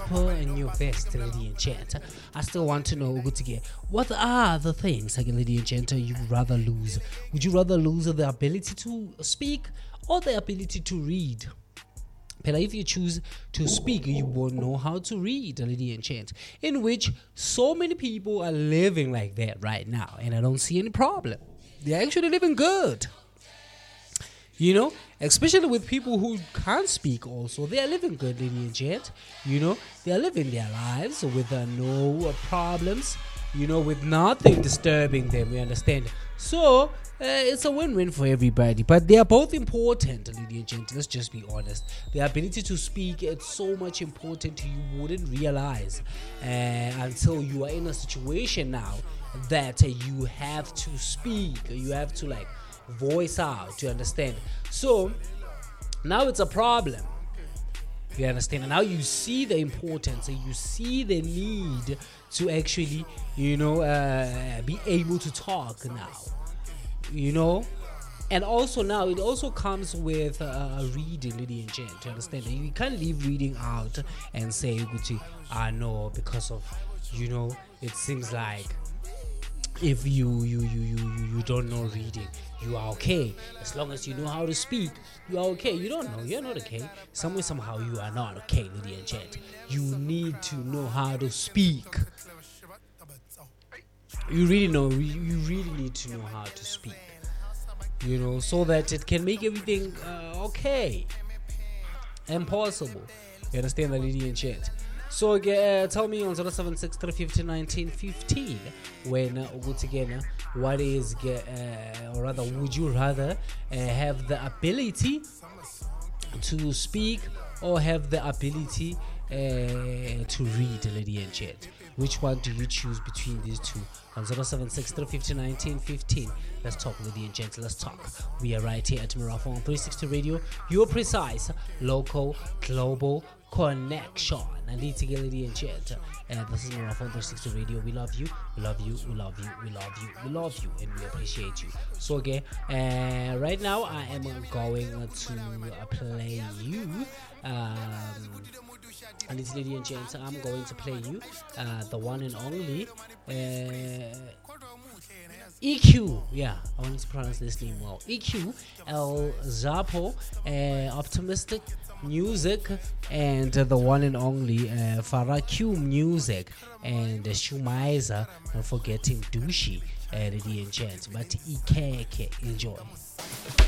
in your vest, lady and gent. I still want to know, what are the things, lady and gent, you would rather lose? Would you rather lose the ability to speak or the ability to read? But if you choose to speak, you won't know how to read, lady and gent. In which so many people are living like that right now, and I don't see any problem. They're actually living good. Especially with people who can't speak also. They are living good, lady and gent. They are living their lives with no problems, with nothing disturbing them, you understand? So, it's a win-win for everybody. But they are both important, lady and gent. Let's just be honest. The ability to speak, it's so much important you wouldn't realize until you are in a situation now that you have to speak. You have to voice out, you understand? So now it's a problem, you understand? And now you see the importance and you see the need to actually be able to talk now, and also now it also comes with reading, lady and gent, you understand? You can't leave reading out and say no, because of it seems like if you don't know reading, you are okay. As long as you know how to speak, you are okay. You don't know, you're not okay. Somehow you are not okay, lady and gent. You need to know how to speak. You really need to know how to speak, so that it can make everything okay and possible. You understand that, lady and gent? So tell me on 076 350 1915 when what is or rather would you rather have the ability to speak or have the ability to read, lady and gent? Which one do you choose between these two? On 076 350 1915. Let's talk, lady and gent. Let's talk. We are right here at Miraphone 360 Radio, your precise local global connection. And it's lady and gent. This is Miraphone 360 Radio. We love you. We love you. We love you. We love you. We love you, and we appreciate you. So right now I am going to play you. And it's lady and gent. I'm going to play you the one and only EQ. Yeah, I want to pronounce this name well. EQ El Zapo, Optimistic Music, and the one and only Farah Q Music, and Shumaiza, not forgetting Douchey, lady and gent. But EK, enjoy.